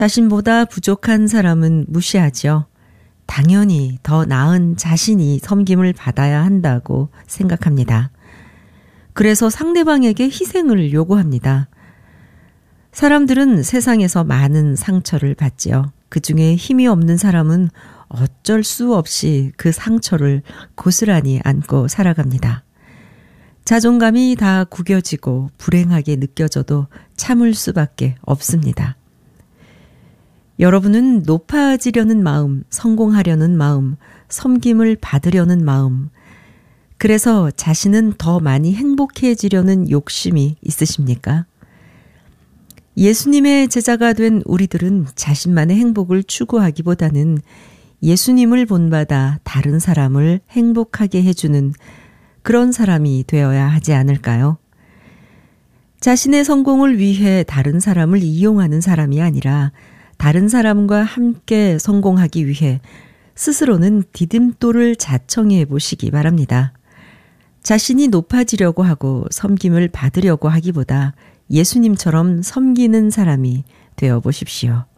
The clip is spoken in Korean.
자신보다 부족한 사람은 무시하죠. 당연히 더 나은 자신이 섬김을 받아야 한다고 생각합니다. 그래서 상대방에게 희생을 요구합니다. 사람들은 세상에서 많은 상처를 받지요. 그 중에 힘이 없는 사람은 어쩔 수 없이 그 상처를 고스란히 안고 살아갑니다. 자존감이 다 구겨지고 불행하게 느껴져도 참을 수밖에 없습니다. 여러분은 높아지려는 마음, 성공하려는 마음, 섬김을 받으려는 마음, 그래서 자신은 더 많이 행복해지려는 욕심이 있으십니까? 예수님의 제자가 된 우리들은 자신만의 행복을 추구하기보다는 예수님을 본받아 다른 사람을 행복하게 해주는 그런 사람이 되어야 하지 않을까요? 자신의 성공을 위해 다른 사람을 이용하는 사람이 아니라 다른 사람과 함께 성공하기 위해 스스로는 디딤돌을 자청해 보시기 바랍니다. 자신이 높아지려고 하고 섬김을 받으려고 하기보다 예수님처럼 섬기는 사람이 되어 보십시오.